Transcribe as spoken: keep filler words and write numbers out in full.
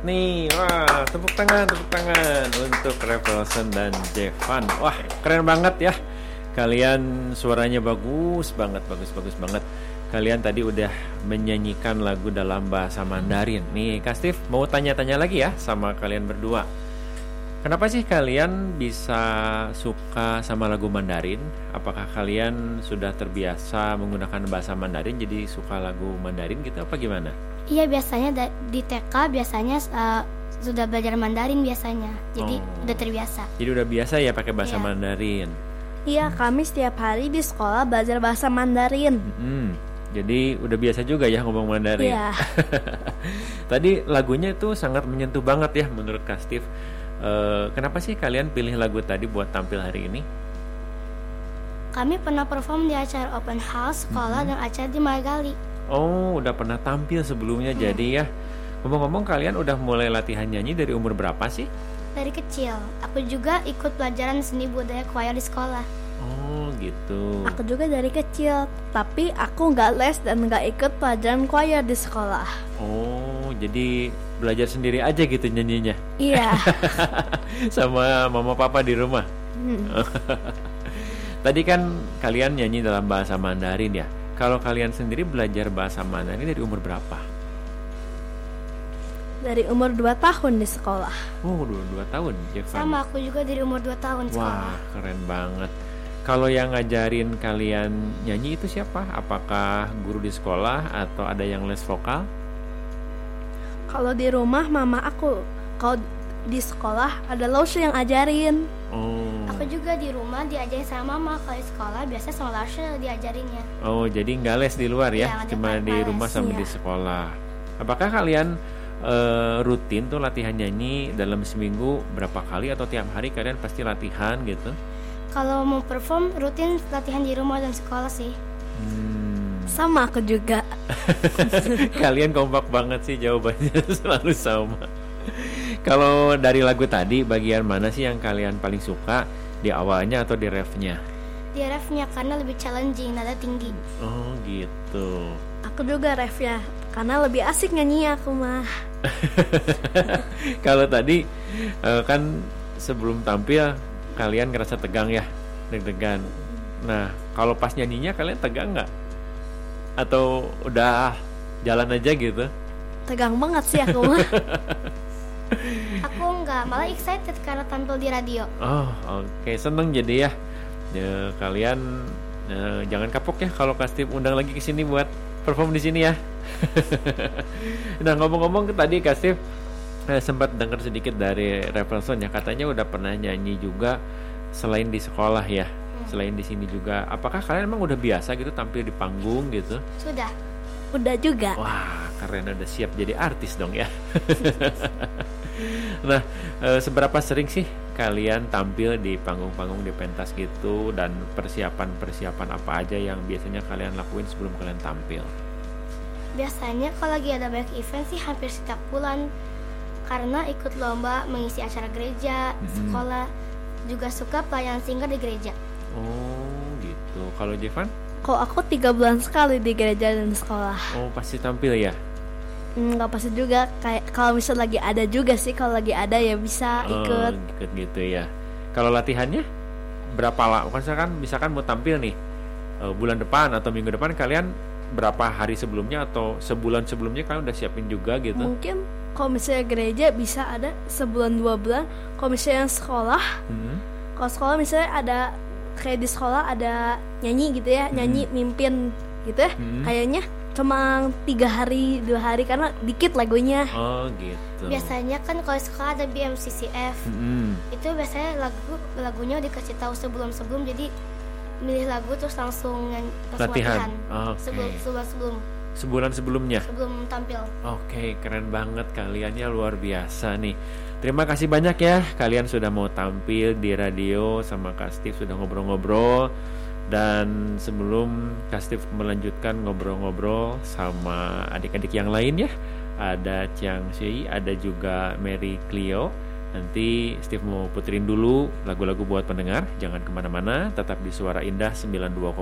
nih. Wah, tepuk tangan, tepuk tangan untuk Revelson dan Jevan. Wah, keren banget ya. Kalian suaranya bagus banget, bagus, bagus banget. Kalian tadi udah menyanyikan lagu dalam bahasa Mandarin. Nih, Kak Steve mau tanya-tanya lagi ya sama kalian berdua. Kenapa sih kalian bisa suka sama lagu Mandarin? Apakah kalian sudah terbiasa menggunakan bahasa Mandarin jadi suka lagu Mandarin gitu apa gimana? Iya, biasanya da- di T K biasanya uh, sudah belajar Mandarin biasanya. Jadi Oh. udah terbiasa. Jadi udah biasa ya pakai bahasa Iya. Mandarin. Iya, kami setiap hari di sekolah belajar bahasa Mandarin. Hmm, jadi udah biasa juga ya ngomong Mandarin. Iya. Tadi lagunya itu sangat menyentuh banget ya menurut Kak Steve. Eh, kenapa sih kalian pilih lagu tadi buat tampil hari ini? Kami pernah perform di acara open house sekolah dan acara di Margali. Oh, udah pernah tampil sebelumnya jadi ya. Ngomong-ngomong, kalian udah mulai latihan nyanyi dari umur berapa sih? Dari kecil, aku juga ikut pelajaran seni budaya choir di sekolah. Oh, gitu. Aku juga dari kecil, tapi aku nggak les dan nggak ikut pelajaran choir di sekolah. Oh, jadi belajar sendiri aja gitu nyanyinya. Iya. Sama mama papa di rumah. Hmm. Tadi kan kalian nyanyi dalam bahasa Mandarin ya. Kalau kalian sendiri belajar bahasa Mandarin dari umur berapa? Dari umur dua tahun di sekolah. Oh, dua, dua tahun, Jevan. Sama aku juga dari umur dua tahun sekolah. Wah, keren banget. Kalau yang ngajarin kalian nyanyi itu siapa? Apakah guru di sekolah atau ada yang les vokal? Kalau di rumah mama aku, kalau di sekolah ada Lausha yang ajarin. Oh. Aku juga di rumah diajarin sama mama. Kalau di sekolah biasanya sama Larsha diajarinnya. Oh, jadi nggak les di luar ya? Iya, nggak Cuma ada di les, rumah sama iya. di sekolah. Apakah kalian eh, rutin tuh latihan nyanyi dalam seminggu berapa kali atau tiap hari kalian pasti latihan gitu? Kalau mau perform rutin latihan di rumah dan sekolah sih. Hmm. Sama aku juga. Kalian kompak banget sih jawabannya selalu sama. Kalau dari lagu tadi bagian mana sih yang kalian paling suka, di awalnya atau di refnya? Di refnya karena lebih challenging, nada tinggi. Oh gitu. Aku juga refnya, karena lebih asik nyanyi aku mah. Kalau tadi eh, kan sebelum tampil kalian ngerasa tegang ya, deg-degan. Nah kalau pas nyanyinya kalian tegang nggak? Atau udah jalan aja gitu? Tegang banget sih aku mah. Aku enggak, malah excited karena tampil di radio. Oh oke, seneng jadi ya. Ya, kalian eh, jangan kapok ya kalau Kak Steve undang lagi ke sini buat perform di sini ya. Nah ngomong-ngomong tadi Kak Steve eh, sempat dengar sedikit dari Revelson ya, katanya udah pernah nyanyi juga selain di sekolah ya, selain di sini juga. Apakah kalian emang udah biasa gitu tampil di panggung gitu? Sudah. Udah juga. Wah keren, udah siap jadi artis dong ya. Nah eh, seberapa sering sih kalian tampil di panggung-panggung di pentas gitu, dan persiapan-persiapan apa aja yang biasanya kalian lakuin sebelum kalian tampil? Biasanya kalau lagi ada banyak event sih hampir setiap bulan. Karena ikut lomba mengisi acara gereja, Mm-mm. sekolah, juga suka pelayanan singer di gereja. Oh gitu. Kalau Jevan? Kok aku tiga bulan sekali di gereja dan sekolah. Oh pasti tampil ya? Nggak pasti juga, kayak kalau misal lagi ada juga sih, kalau lagi ada ya bisa ikut. Oh, ikut gitu ya. Kalau latihannya berapa lama? Misalkan misalkan mau tampil nih eh, bulan depan atau minggu depan, kalian berapa hari sebelumnya atau sebulan sebelumnya kalian udah siapin juga gitu? Mungkin kalau misalnya gereja bisa ada sebulan dua bulan. Kalau misalnya sekolah, Hmm. kalau sekolah misalnya ada kayak di sekolah ada nyanyi gitu ya, nyanyi mimpin gitu ya, Hmm. kayaknya cuma tiga hari dua hari karena dikit lagunya. Oh gitu. Biasanya kan kalau di sekolah ada B M C C F. Hmm. Itu biasanya lagu lagunya dikasih tahu sebelum-sebelum, jadi milih lagu terus langsung nyanyi, langsung Latihan. latihan. Oke. Sebelum sebelum sebelum Sebulan sebelumnya. sebelum tampil. Oke, keren banget kaliannya, luar biasa nih. Terima kasih banyak ya, kalian sudah mau tampil di radio sama Kak Steve, sudah ngobrol-ngobrol. Dan sebelum Kak Steve melanjutkan ngobrol-ngobrol sama adik-adik yang lain ya, ada Chiang Shui, ada juga Mary Clio. Nanti Steve mau puterin dulu lagu-lagu buat pendengar. Jangan kemana-mana, tetap di Suara Indah sembilan dua